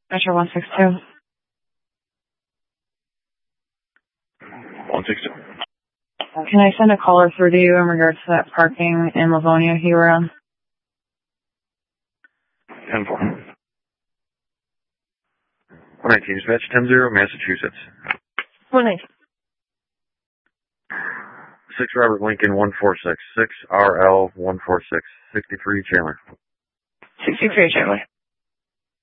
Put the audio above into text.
Metro 162. 162. Can I send a caller through to you in regards to that parking in Livonia you were on? 10-4. 119, dispatch 10-0, Massachusetts. 119. 6 Robert Lincoln 146, 6 RL 146, 63 Chandler. 63 Chandler.